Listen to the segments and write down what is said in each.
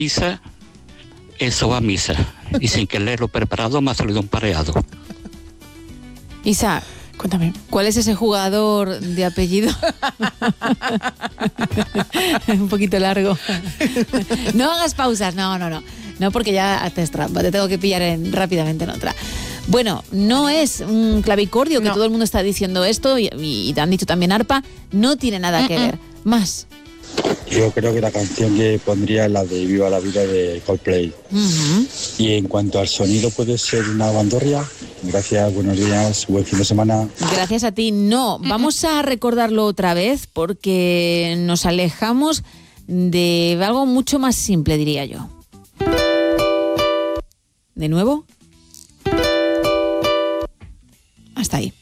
Misa, eso va a misa. Y sin quererlo preparado me ha salido un pareado. Isa, cuéntame. ¿Cuál es ese jugador de apellido? Un poquito largo. No hagas pausas, no. No, porque ya haces trampa, te tengo que pillar rápidamente en otra. Bueno, no es un clavicordio, que todo el mundo está diciendo esto, y te han dicho también arpa, no tiene nada que ver. Más. Yo creo que la canción que pondría es la de Viva la Vida de Coldplay. Uh-huh. Y en cuanto al sonido, ¿puede ser una bandurria? Gracias, buenos días, buen fin de semana. Gracias a ti. No, vamos a recordarlo otra vez porque nos alejamos de algo mucho más simple, diría yo. ¿De nuevo? Hasta ahí.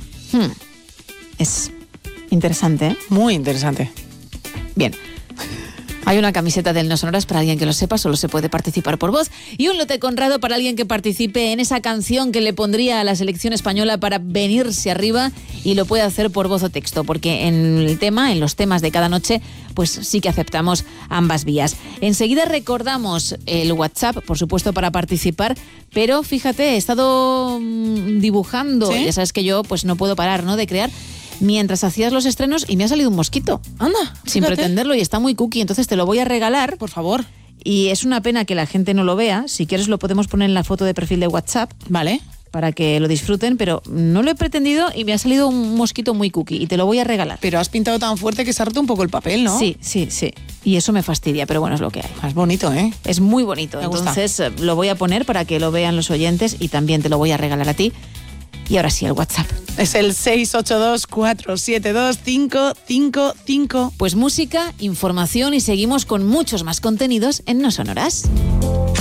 Es interesante, ¿eh? Muy interesante. Bien. Hay una camiseta del No Sonoras para alguien que lo sepa, solo se puede participar por voz. Y un lote Conrado para alguien que participe en esa canción que le pondría a la selección española para venirse arriba, y lo puede hacer por voz o texto, porque en los temas de cada noche, pues sí que aceptamos ambas vías. Enseguida recordamos el WhatsApp, por supuesto, para participar, pero fíjate, he estado dibujando, ¿sí? Ya sabes que yo pues no puedo parar, ¿no?, de crear, mientras hacías los estrenos, y me ha salido un mosquito. Anda, sin pretenderlo, y está muy cookie, entonces te lo voy a regalar. Por favor. Y es una pena que la gente no lo vea. Si quieres lo podemos poner en la foto de perfil de WhatsApp. Vale. Para que lo disfruten, pero no lo he pretendido y me ha salido un mosquito muy cookie y te lo voy a regalar. Pero has pintado tan fuerte que se ha roto un poco el papel, ¿no? Sí. Y eso me fastidia, pero bueno, es lo que hay. Es bonito, ¿eh? Es muy bonito. Me Entonces lo voy a poner para que lo vean los oyentes y también te lo voy a regalar a ti. Y ahora sí, el WhatsApp. Es el 682-472-555. Pues música, información y seguimos con muchos más contenidos en No Sonoras.